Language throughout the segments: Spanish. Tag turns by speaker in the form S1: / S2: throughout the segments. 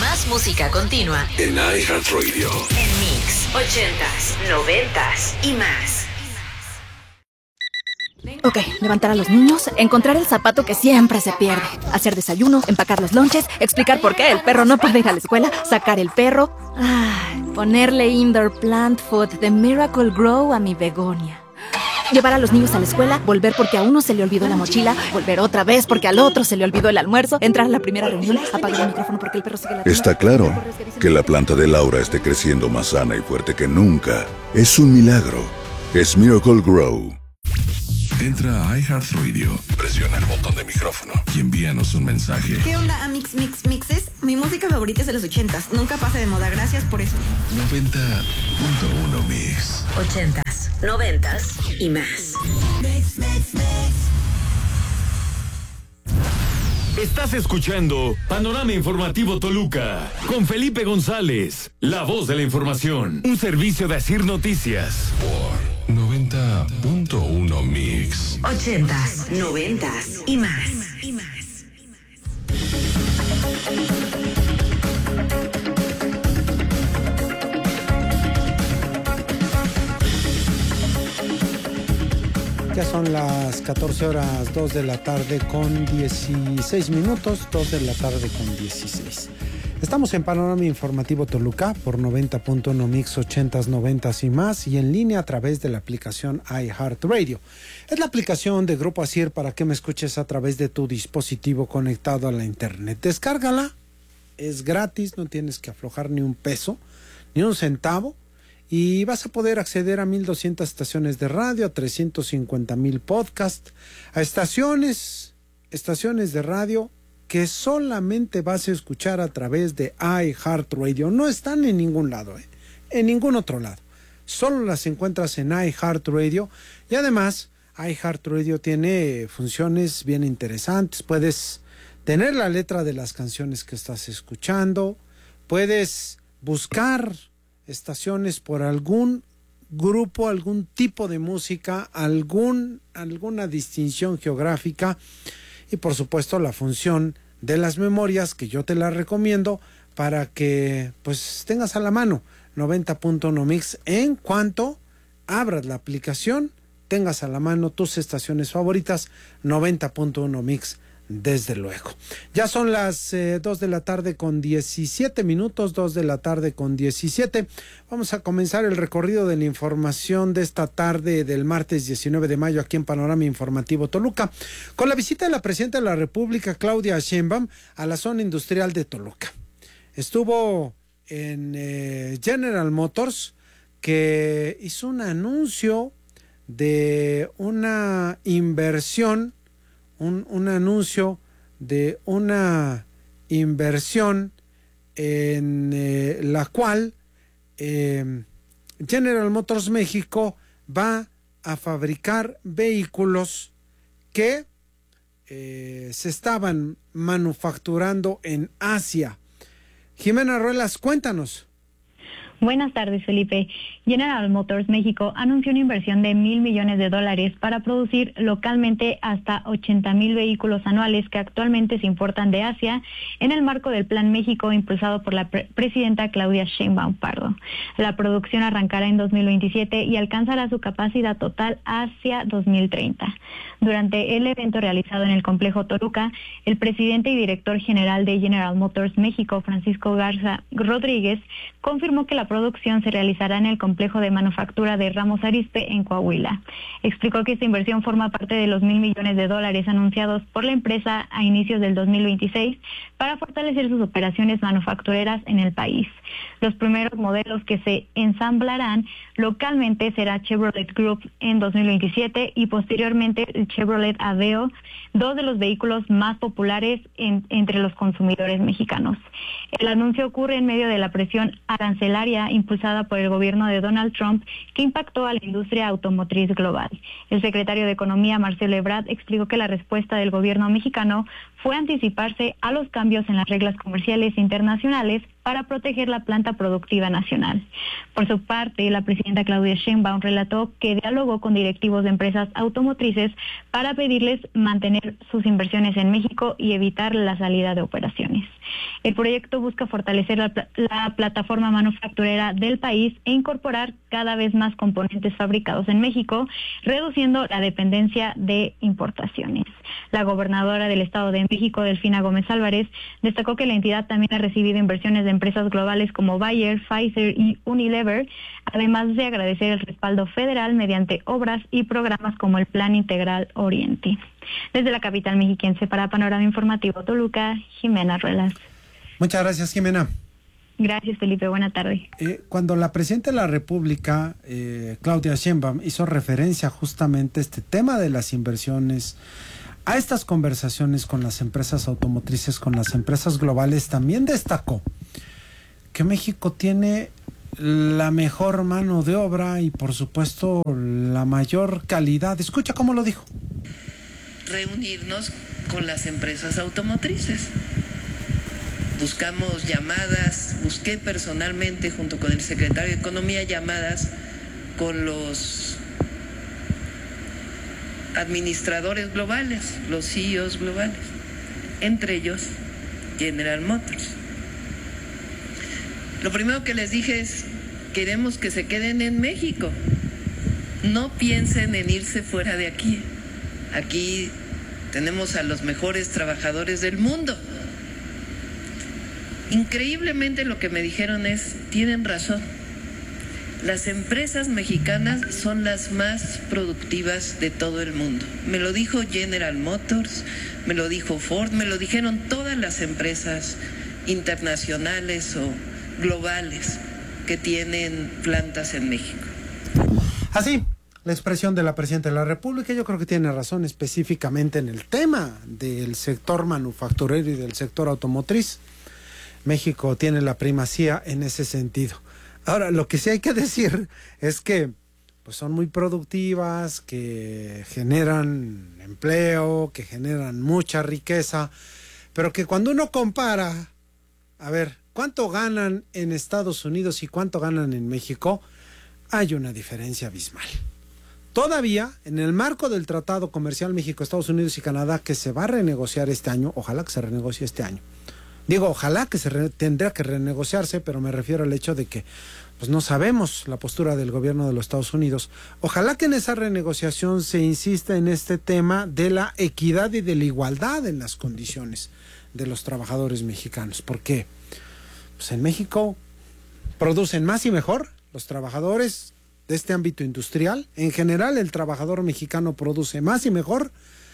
S1: Más música continua
S2: en iHeartRadio.
S1: En Mix 80s, 90s y más.
S3: Ok, levantar a los niños, encontrar el zapato que siempre se pierde, hacer desayuno, empacar los lonches, explicar por qué el perro no puede ir a la escuela, sacar el perro, ponerle indoor plant food de Miracle Grow a mi begonia. Llevar a los niños a la escuela, volver porque a uno se le olvidó la mochila, volver otra vez porque al otro se le olvidó el almuerzo, entrar a la primera reunión, apagar el micrófono porque el perro sigue la...
S2: Está claro que la planta de Laura esté creciendo más sana y fuerte que nunca. Es un milagro. Es Miracle Grow. Entra a iHeartRadio, presiona el botón de micrófono y envíanos un mensaje.
S4: ¿Qué onda, Mixes? Mi música favorita es de los 80s. Nunca pasa de moda, gracias por eso.
S2: 90.1 Mix.
S1: 80s, 90s y más.
S4: Mix.
S5: Estás escuchando Panorama Informativo Toluca con Felipe González, la voz de la información. Un servicio de Asir Noticias.
S2: Por 90.1 Mix.
S1: 80s, 90s y más.
S6: Ya son las 14 horas, 2 de la tarde con 16 minutos, 2 de la tarde con 16. Estamos en Panorama Informativo Toluca por 90.1 Mix, 80s, 90s y más, y en línea a través de la aplicación iHeartRadio. Es la aplicación de Grupo Asir para que me escuches a través de tu dispositivo conectado a la internet. Descárgala, es gratis, no tienes que aflojar ni un peso, ni un centavo, y vas a poder acceder a 1,200 estaciones de radio, a 350,000 podcasts, a estaciones de radio que solamente vas a escuchar a través de iHeartRadio. No están en ningún lado, en ningún otro lado. Solo las encuentras en iHeartRadio. Y además, iHeartRadio tiene funciones bien interesantes. Puedes tener la letra de las canciones que estás escuchando. Puedes buscar estaciones por algún grupo, algún tipo de música, alguna distinción geográfica. Y por supuesto la función de las memorias, que yo te la recomiendo para que pues tengas a la mano 90.1 Mix. En cuanto abras la aplicación, tengas a la mano tus estaciones favoritas, 90.1 Mix, desde luego. Ya son las 2 de la tarde con 17 minutos, 2 de la tarde con 17. Vamos a comenzar el recorrido de la información de esta tarde del martes 19 de mayo aquí en Panorama Informativo Toluca, con la visita de la Presidenta de la República, Claudia Sheinbaum, a la zona industrial de Toluca. Estuvo en General Motors, que hizo un anuncio de una inversión, un anuncio de una inversión en la cual General Motors México va a fabricar vehículos que se estaban manufacturando en Asia. Jimena Ruelas, cuéntanos.
S7: Buenas tardes, Felipe. General Motors México anunció una inversión de $1,000 millones para producir localmente hasta 80,000 vehículos anuales que actualmente se importan de Asia en el marco del Plan México impulsado por la presidenta Claudia Sheinbaum Pardo. La producción arrancará en 2027 y alcanzará su capacidad total hacia 2030. Durante el evento realizado en el complejo Toluca, el presidente y director general de General Motors México, Francisco Garza Rodríguez, confirmó que la producción se realizará en el complejo de manufactura de Ramos Arizpe en Coahuila. Explicó que esta inversión forma parte de los $1,000 millones anunciados por la empresa a inicios del 2026 para fortalecer sus operaciones manufactureras en el país. Los primeros modelos que se ensamblarán localmente será Chevrolet Group en 2027 y posteriormente el Chevrolet Aveo, dos de los vehículos más populares entre los consumidores mexicanos. El anuncio ocurre en medio de la presión arancelaria impulsada por el gobierno de Donald Trump, que impactó a la industria automotriz global. El secretario de Economía, Marcelo Ebrard, explicó que la respuesta del gobierno mexicano fue anticiparse a los cambios en las reglas comerciales internacionales para proteger la planta productiva nacional. Por su parte, la presidenta Claudia Sheinbaum relató que dialogó con directivos de empresas automotrices para pedirles mantener sus inversiones en México y evitar la salida de operaciones. El proyecto busca fortalecer la plataforma manufacturera del país e incorporar cada vez más componentes fabricados en México, reduciendo la dependencia de importaciones. La gobernadora del Estado de México, Delfina Gómez Álvarez, destacó que la entidad también ha recibido inversiones de empresas globales como Bayer, Pfizer y Unilever, además de agradecer el respaldo federal mediante obras y programas como el Plan Integral Oriente. Desde la capital mexiquense para Panorama Informativo Toluca, Jimena Ruelas.
S6: Muchas gracias, Jimena.
S7: Gracias, Felipe. Buena tarde.
S6: Cuando la presidenta de la República, Claudia Sheinbaum, hizo referencia justamente a este tema de las inversiones, a estas conversaciones con las empresas automotrices, con las empresas globales, también destacó que México tiene la mejor mano de obra y, por supuesto, la mayor calidad. Escucha cómo lo dijo.
S8: Reunirnos con las empresas automotrices. Buscamos llamadas, busqué personalmente junto con el secretario de Economía llamadas con los administradores globales, los CEOs globales, entre ellos General Motors. Lo primero que les dije es, queremos que se queden en México, no piensen en irse fuera de aquí. Aquí tenemos a los mejores trabajadores del mundo. Increíblemente lo que me dijeron es, tienen razón, las empresas mexicanas son las más productivas de todo el mundo. Me lo dijo General Motors, me lo dijo Ford, me lo dijeron todas las empresas internacionales o globales que tienen plantas en México.
S6: Así, la expresión de la presidenta de la República, yo creo que tiene razón específicamente en el tema del sector manufacturero y del sector automotriz. México tiene la primacía en ese sentido. Ahora, lo que sí hay que decir es que pues son muy productivas, que generan empleo, que generan mucha riqueza, pero que cuando uno compara, a ver, cuánto ganan en Estados Unidos y cuánto ganan en México, hay una diferencia abismal. Todavía, en el marco del Tratado Comercial México, Estados Unidos y Canadá, que se va a renegociar este año, ojalá que se renegocie este año. Digo, ojalá que tendría que renegociarse, pero me refiero al hecho de que pues no sabemos la postura del gobierno de los Estados Unidos. Ojalá que en esa renegociación se insista en este tema de la equidad y de la igualdad en las condiciones de los trabajadores mexicanos. Porque pues en México producen más y mejor los trabajadores de este ámbito industrial. En general, el trabajador mexicano produce más y mejor,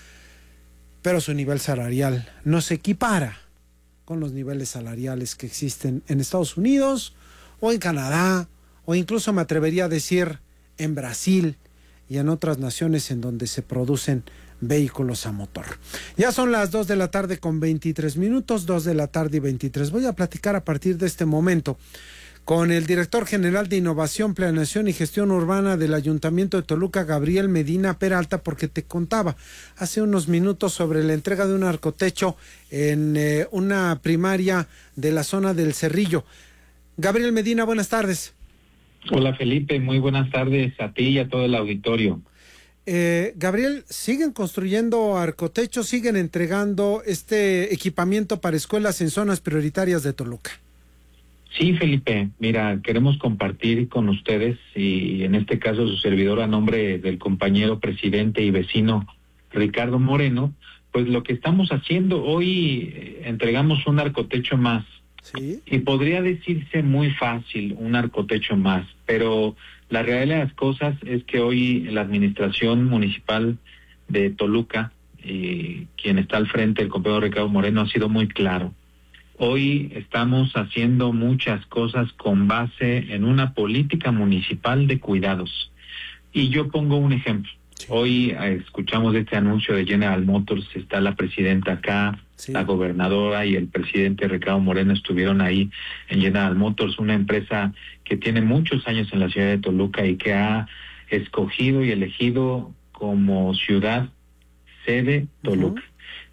S6: pero su nivel salarial no se equipara con los niveles salariales que existen en Estados Unidos o en Canadá, o incluso me atrevería a decir en Brasil y en otras naciones en donde se producen vehículos a motor. Ya son las 2 de la tarde con 23 minutos, 2 de la tarde y 23. Voy a platicar a partir de este momento con el director general de Innovación, Planeación y Gestión Urbana del Ayuntamiento de Toluca, Gabriel Medina Peralta, porque te contaba hace unos minutos sobre la entrega de un arcotecho en una primaria de la zona del Cerrillo. Gabriel Medina, buenas tardes.
S9: Hola Felipe, muy buenas tardes a ti y a todo el auditorio.
S6: Gabriel, ¿siguen construyendo arcotechos, siguen entregando este equipamiento para escuelas en zonas prioritarias de Toluca?
S9: Sí, Felipe, mira, queremos compartir con ustedes y en este caso su servidor a nombre del compañero presidente y vecino Ricardo Moreno, pues lo que estamos haciendo hoy, entregamos un arcotecho más.
S6: ¿Sí?
S9: Y podría decirse muy fácil, un arcotecho más, pero la realidad de las cosas es que hoy la administración municipal de Toluca, quien está al frente, el compañero Ricardo Moreno, ha sido muy claro. Hoy estamos haciendo muchas cosas con base en una política municipal de cuidados. Y yo pongo un ejemplo. Sí. Hoy escuchamos este anuncio de General Motors, está la presidenta acá, sí. La gobernadora y el presidente Ricardo Moreno estuvieron ahí en General Motors, una empresa que tiene muchos años en la ciudad de Toluca y que ha escogido y elegido como ciudad sede Toluca.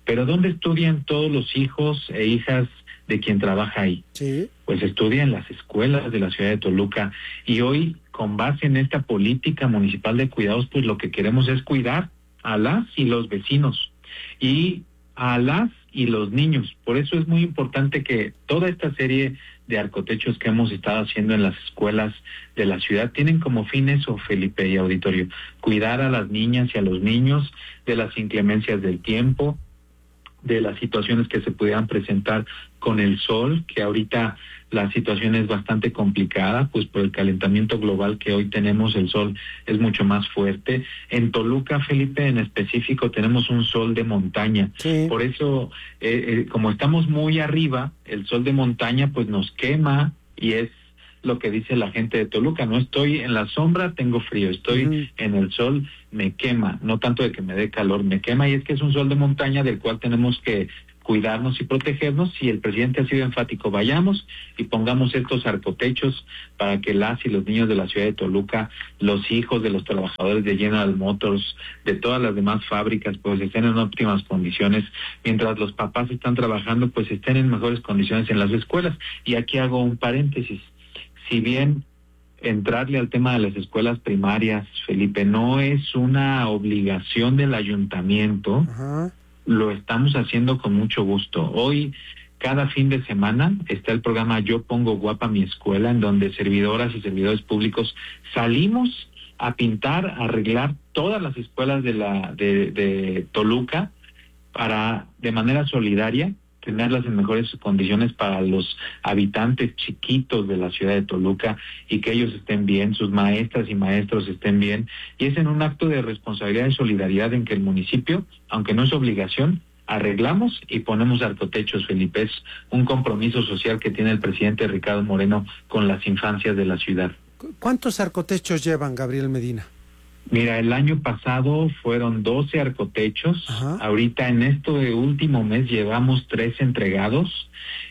S9: Pero ¿dónde estudian todos los hijos e hijas de quien trabaja ahí?
S6: Sí.
S9: Pues estudian en las escuelas de la ciudad de Toluca. Y hoy, con base en esta política municipal de cuidados, pues lo que queremos es cuidar a las y los vecinos y a las y los niños. Por eso es muy importante que toda esta serie de arcotechos que hemos estado haciendo en las escuelas de la ciudad tienen como fin eso, Felipe y auditorio, cuidar a las niñas y a los niños de las inclemencias del tiempo, de las situaciones que se pudieran presentar con el sol, que ahorita la situación es bastante complicada, pues por el calentamiento global que hoy tenemos, el sol es mucho más fuerte. En Toluca, Felipe, en específico, tenemos un sol de montaña.
S6: Sí.
S9: Por eso, como estamos muy arriba, el sol de montaña pues nos quema, y es lo que dice la gente de Toluca: no estoy en la sombra, tengo frío, estoy en el sol, me quema, no tanto de que me dé calor, me quema, y es que es un sol de montaña del cual tenemos que cuidarnos y protegernos. Y el presidente ha sido enfático: vayamos y pongamos estos arcotechos para que las y los niños de la ciudad de Toluca, los hijos de los trabajadores de General Motors, de todas las demás fábricas, pues estén en óptimas condiciones, mientras los papás están trabajando, pues estén en mejores condiciones en las escuelas. Y aquí hago un paréntesis: si bien entrarle al tema de las escuelas primarias, Felipe, no es una obligación del ayuntamiento, lo estamos haciendo con mucho gusto. Hoy, cada fin de semana, está el programa Yo Pongo Guapa Mi Escuela, en donde servidoras y servidores públicos salimos a pintar, a arreglar todas las escuelas de Toluca para, de manera solidaria, tenerlas en mejores condiciones para los habitantes chiquitos de la ciudad de Toluca, y que ellos estén bien, sus maestras y maestros estén bien. Y es en un acto de responsabilidad y solidaridad en que el municipio, aunque no es obligación, arreglamos y ponemos arcotechos, Felipe. Es un compromiso social que tiene el presidente Ricardo Moreno con las infancias de la ciudad.
S6: ¿Cuántos arcotechos llevan, Gabriel Medina?
S9: Mira, el año pasado fueron 12 arcotechos. Ahorita en este último mes llevamos 3 entregados,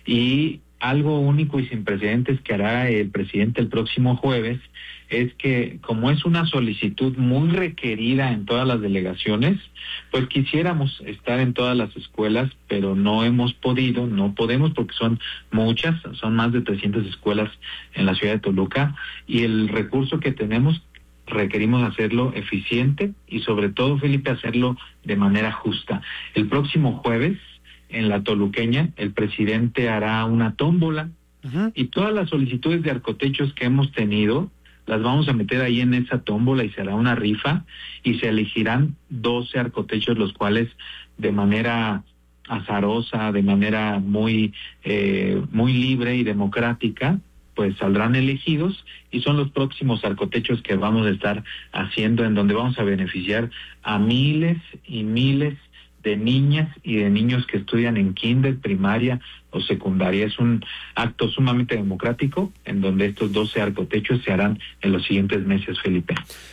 S9: y algo único y sin precedentes que hará el presidente el próximo jueves es que, como es una solicitud muy requerida en todas las delegaciones, pues quisiéramos estar en todas las escuelas, pero no hemos podido, no podemos porque son muchas, son más de 300 escuelas en la ciudad de Toluca, y el recurso que tenemos requerimos hacerlo eficiente y, sobre todo, Felipe, hacerlo de manera justa. El próximo jueves, en la Toluqueña, el presidente hará una tómbola, y todas las solicitudes de arcotechos que hemos tenido las vamos a meter ahí en esa tómbola, y se hará una rifa y se elegirán 12 arcotechos, los cuales, de manera azarosa, de manera muy libre y democrática, pues saldrán elegidos, y son los próximos arcotechos que vamos a estar haciendo, en donde vamos a beneficiar a miles y miles de niñas y de niños que estudian en kinder, primaria o secundaria. Es un acto sumamente democrático, en donde estos 12 arcotechos se harán en los siguientes meses, Felipe.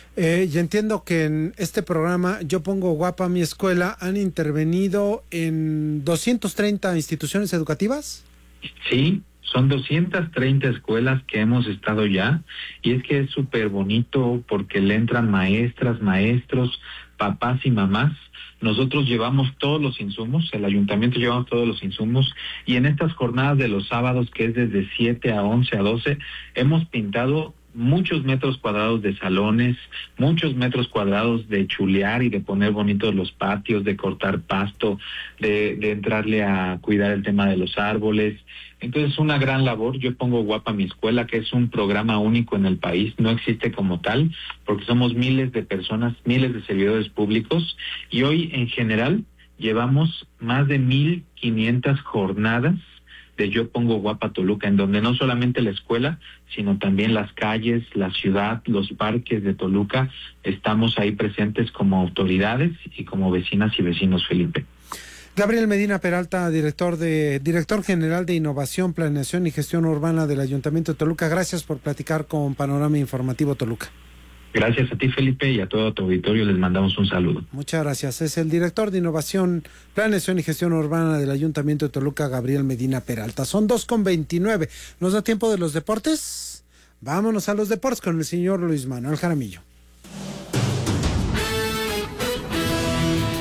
S6: Y entiendo que en este programa Yo Pongo Guapa Mi Escuela han intervenido en 230 instituciones educativas.
S9: Sí, son 230 escuelas que hemos estado ya, y es que es súper bonito porque le entran maestras, maestros, papás y mamás. Nosotros llevamos todos los insumos, el ayuntamiento llevamos todos los insumos, y en estas jornadas de los sábados, que es desde 7 a 11 a 12, hemos pintado muchos metros cuadrados de salones, muchos metros cuadrados de chulear y de poner bonitos los patios, de cortar pasto, de entrarle a cuidar el tema de los árboles. Entonces, una gran labor. Yo Pongo Guapa Mi Escuela, que es un programa único en el país, no existe como tal, porque somos miles de personas, miles de servidores públicos, y hoy en general llevamos más de 1,500 jornadas de Yo Pongo Guapa Toluca, en donde no solamente la escuela, sino también las calles, la ciudad, los parques de Toluca, estamos ahí presentes como autoridades y como vecinas y vecinos, Felipe.
S6: Gabriel Medina Peralta, director general de Innovación, Planeación y Gestión Urbana del Ayuntamiento de Toluca, gracias por platicar con Panorama Informativo Toluca.
S9: Gracias a ti, Felipe, y a todo tu auditorio les mandamos un saludo.
S6: Muchas gracias. Es el director de Innovación, Planeación y Gestión Urbana del Ayuntamiento de Toluca, Gabriel Medina Peralta. Son 2:29. ¿Nos da tiempo de los deportes? Vámonos a los deportes con el señor Luis Manuel Jaramillo.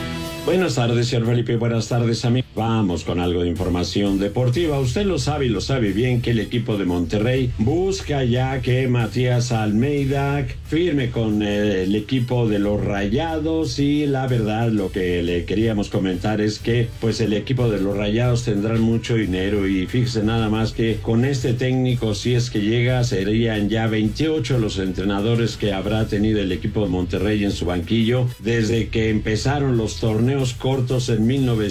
S10: Buenas tardes, señor Felipe. Buenas tardes, amigos. Vamos con algo de información deportiva. Usted lo sabe y lo sabe bien que el equipo de Monterrey busca ya que Matías Almeida firme con el equipo de los Rayados, y la verdad lo que le queríamos comentar es que pues el equipo de los Rayados tendrán mucho dinero, y fíjese nada más que con este técnico, si es que llega, serían ya 28 los entrenadores que habrá tenido el equipo de Monterrey en su banquillo desde que empezaron los torneos cortos en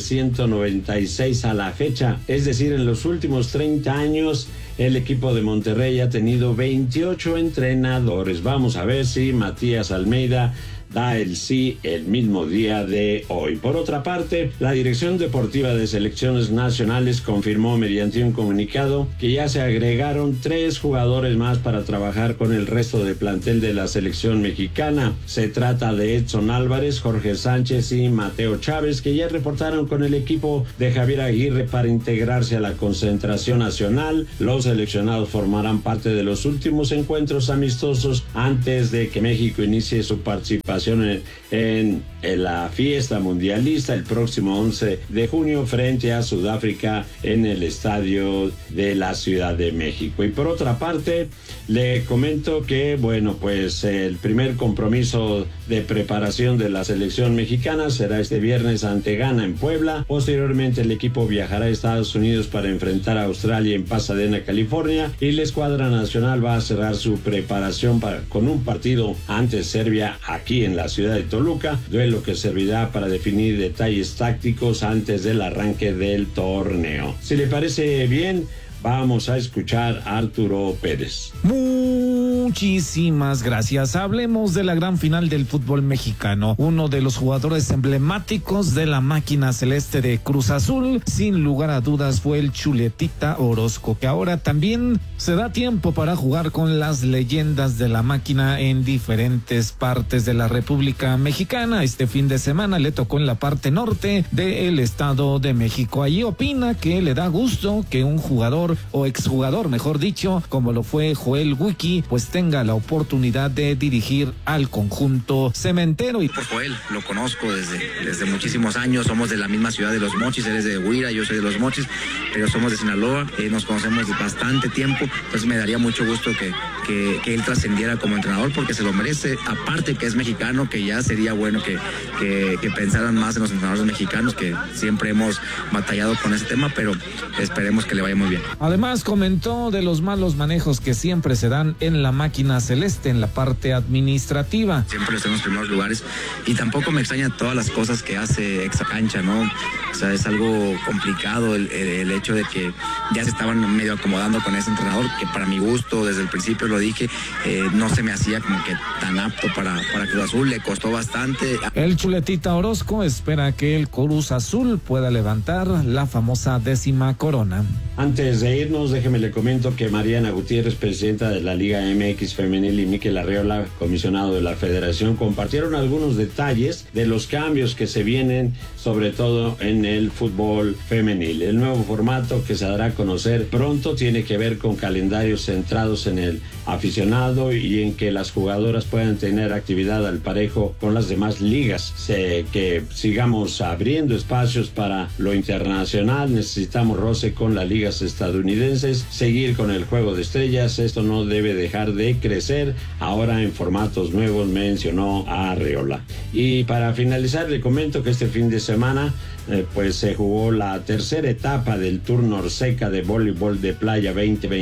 S10: 1996 a la fecha. Es decir, en los últimos 30 años el equipo de Monterrey ha tenido 28 entrenadores. Vamos a ver si Matías Almeida da el sí el mismo día de hoy. Por otra parte, la Dirección Deportiva de Selecciones Nacionales confirmó mediante un comunicado que ya se agregaron 3 jugadores más para trabajar con el resto del plantel de la selección mexicana. Se trata de Edson Álvarez, Jorge Sánchez y Mateo Chávez, que ya reportaron con el equipo de Javier Aguirre para integrarse a la concentración nacional. Los seleccionados formarán parte de los últimos encuentros amistosos antes de que México inicie su participación en la fiesta mundialista el próximo 11 de junio frente a Sudáfrica en el estadio de la Ciudad de México. Y por otra parte, le comento que, bueno, pues el primer compromiso de preparación de la selección mexicana será este viernes ante Ghana en Puebla. Posteriormente, el equipo viajará a Estados Unidos para enfrentar a Australia en Pasadena, California, y la escuadra nacional va a cerrar su preparación con un partido ante Serbia aquí en la ciudad de Toluca, duelo que servirá para definir detalles tácticos antes del arranque del torneo. Si le parece bien, vamos a escuchar a Arturo Pérez.
S11: Muchísimas gracias. Hablemos de la gran final del fútbol mexicano. Uno de los jugadores emblemáticos de la máquina celeste de Cruz Azul, sin lugar a dudas, fue el Chuletita Orozco, que ahora también se da tiempo para jugar con las leyendas de la máquina en diferentes partes de la República Mexicana. Este fin de semana le tocó en la parte norte del Estado de México. Allí opina que le da gusto que un jugador, o exjugador mejor dicho, como lo fue Joel Wiki, pues tenga la oportunidad de dirigir al conjunto cementero.
S12: Y por Joel lo conozco desde muchísimos años, somos de la misma ciudad de Los Mochis, él es de Huira, yo soy de Los Mochis, pero somos de Sinaloa, nos conocemos de bastante tiempo, entonces me daría mucho gusto que él trascendiera como entrenador, porque se lo merece, aparte que es mexicano, que ya sería bueno que pensaran más en los entrenadores mexicanos, que siempre hemos batallado con ese tema, pero esperemos que le vaya muy bien.
S11: Además comentó de los malos manejos que siempre se dan en la máquina celeste en la parte administrativa.
S12: Siempre estamos en los primeros lugares y tampoco me extraña todas las cosas que hace exacancha, ¿no? O sea, es algo complicado el hecho de que ya se estaban medio acomodando con ese entrenador, que para mi gusto, desde el principio lo dije, no se me hacía como que tan apto para Cruz Azul, le costó bastante.
S11: El Chuletita Orozco espera que el Cruz Azul pueda levantar la famosa 10ª corona.
S10: Antes de irnos, déjeme le comento que Mariana Gutiérrez, presidenta de la Liga MX Femenil, y Miquel Arriola, comisionado de la Federación, compartieron algunos detalles de los cambios que se vienen, sobre todo en el fútbol femenil. El nuevo formato que se dará a conocer pronto tiene que ver con calendarios centrados en el aficionado y en que las jugadoras puedan tener actividad al parejo con las demás ligas. Que sigamos abriendo espacios para lo internacional, necesitamos roce con las ligas estadounidenses, seguir con el juego de estrellas, esto no debe dejar de crecer, ahora en formatos nuevos, mencionó a Arriola. Y para finalizar, le comento que este fin de semana pues se jugó la tercera etapa del Tour Norseca de voleibol de playa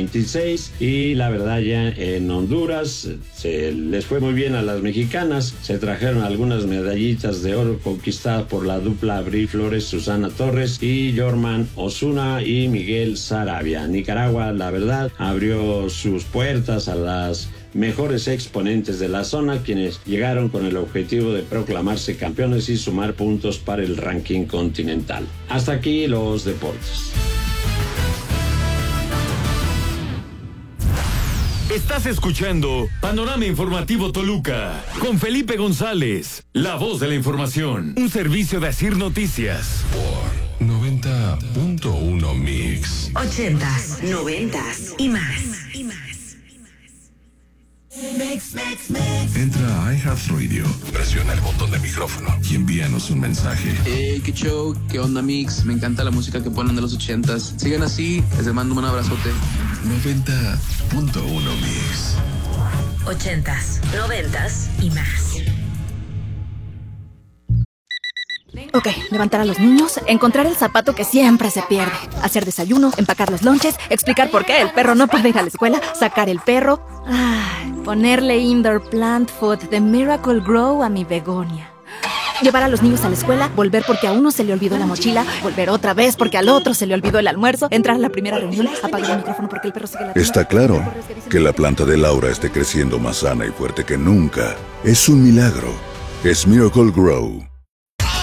S10: 2026, y la verdad ya en Honduras se les fue muy bien a las mexicanas, se trajeron algunas medallitas de oro conquistadas por la dupla Abril Flores, Susana Torres, y Jorman Osuna y Miguel Sarabia. Nicaragua, la verdad, abrió sus puertas a las mejores exponentes de la zona, quienes llegaron con el objetivo de proclamarse campeones y sumar puntos para el ranking continental. Hasta aquí los deportes.
S5: Estás escuchando Panorama Informativo Toluca con Felipe González, la voz de la información, un servicio de Asir Noticias.
S2: Por 90.1 Mix.
S1: 80s, 90s y más.
S13: Mix, mix.
S2: Entra a iHeartRadio, presiona el botón de micrófono y envíanos un mensaje.
S13: Hey, qué show, qué onda, Mix. Me encanta la música que ponen de los 80s. Sigan así, les mando un abrazote.
S2: 90.1 Mix.
S1: 80s, 90s y más.
S3: Ok, levantar a los niños, encontrar el zapato que siempre se pierde, hacer desayuno, empacar los lonches, explicar por qué el perro no puede ir a la escuela, sacar el perro, ponerle indoor plant food de Miracle Grow a mi begonia. Llevar a los niños a la escuela, volver porque a uno se le olvidó la mochila, volver otra vez porque al otro se le olvidó el almuerzo, entrar a la primera reunión, apagar el micrófono porque el perro sigue la...
S2: Está claro que la planta de Laura esté creciendo más sana y fuerte que nunca. Es un milagro. Es Miracle Grow.